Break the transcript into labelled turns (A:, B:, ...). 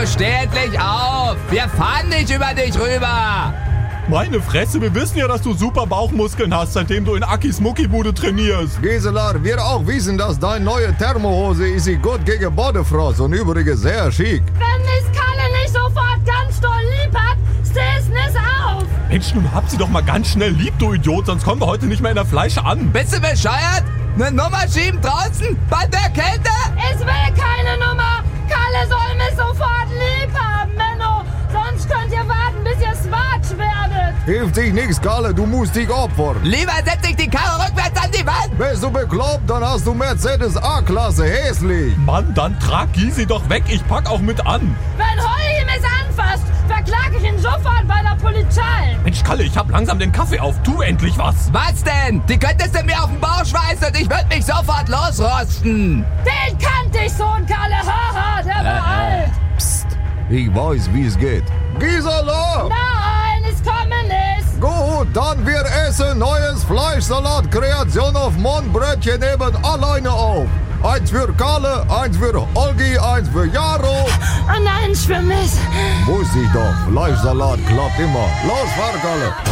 A: steh endlich auf! Wir fahren nicht über dich rüber!
B: Meine Fresse, wir wissen ja, dass du super Bauchmuskeln hast, seitdem du in Akis Muckibude trainierst.
C: Gisela, wir auch wissen, dass deine neue Thermohose ist sie gut gegen Bodefrost und übrigens sehr schick.
D: Wenn mich Kalle nicht sofort ganz doll lieb hat, steh's nicht auf.
B: Mensch, nun habt sie doch mal ganz schnell lieb, du Idiot, sonst kommen wir heute nicht mehr in der Fleische an.
A: Bist du bescheuert? Eine Nummer schieben draußen? Bei der Kälte?
D: Ich will keine Nummer. Kalle soll mich sofort lieb haben, Menno. Sonst könnt ihr warten, bis ihr swatsch werdet.
C: Hilft sich nichts, Kalle, du musst dich opfern.
A: Lieber setz ich die Karre rückwärts an die Wand!
C: Bist du bekloppt, dann hast du Mercedes A-Klasse, hässlich.
B: Mann, dann trag Gysi doch weg, ich pack auch mit an.
D: Wenn Holly mich anfasst, verklage ich ihn sofort bei der Polizei.
B: Mensch, Kalle, ich hab langsam den Kaffee auf, tu endlich was.
A: Was denn? Die könntest du mir auf den Bauch schmeißen und ich würd mich sofort losrosten!
D: Den kannte ich schon, Kalle. Haha, der war alt.
C: Psst, ich weiß, wie es geht. Gisela!
D: Nein, ich komme nicht.
C: Gut, dann wir essen neues Fleischsalat, Kreation auf Mondbrötchen eben alleine auf. Eins für Kalle, eins für Olgi, eins für Jaro.
D: Und eins für mich.
C: Wusste ich doch, Fleischsalat klappt immer. Los, fahr, Kalle.